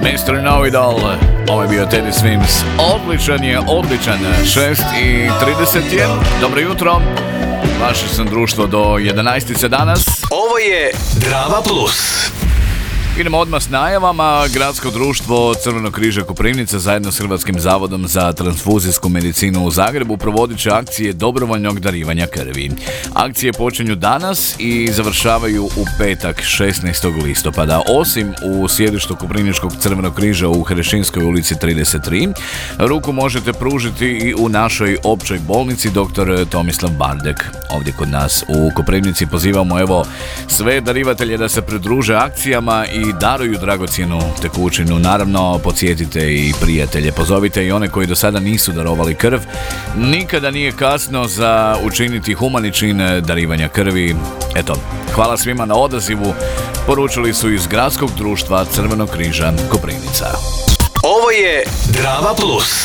Mr. Know-It-All, ovo je bio Teddy Swims, odličan, 6:30 je, dobro jutro, vaše sam društvo do 11:00 danas. Ovo je Drava Plus. Idemo odmah s najavama. Gradsko društvo Crvenog križa Koprivnica zajedno s Hrvatskim zavodom za transfuzijsku medicinu u Zagrebu provodit će akcije dobrovoljnog darivanja krvi. Akcije počinju danas i završavaju u petak 16. listopada. Osim u sjedištu Koprivničkog Crvenog križa u Hrešinskoj ulici 33, ruku možete pružiti i u našoj općoj bolnici dr. Tomislav Bardek. Ovdje kod nas u Koprivnici pozivamo sve darivatelje da se pridruže akcijama i daruju dragocjenu tekućinu. Naravno, podsjetite i prijatelje, pozovite i one koji do sada nisu darovali krv. Nikada nije kasno za učiniti humani čin darivanja krvi. Eto, hvala svima na odazivu, poručili su iz Gradskog društva Crvenog križa Koprivnica. Ovo je Drava Plus.